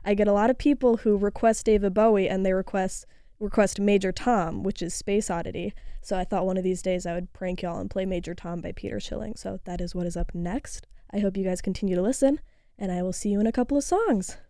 I get a lot of people who request David Bowie and they request Major Tom, which is Space Oddity. So I thought one of these days I would prank y'all and play Major Tom by Peter Schilling. So that is what is up next. I hope you guys continue to listen, and I will see you in a couple of songs.